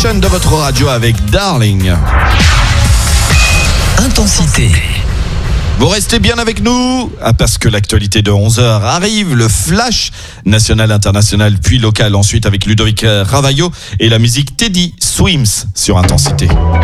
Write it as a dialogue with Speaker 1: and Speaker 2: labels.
Speaker 1: Station de votre radio avec Darling.
Speaker 2: Intensité.
Speaker 1: Vous restez bien avec nous parce que l'actualité de 11h arrive, le flash national, international, puis local ensuite avec Ludovic Ravaillot et la musique Teddy Swims sur Intensité.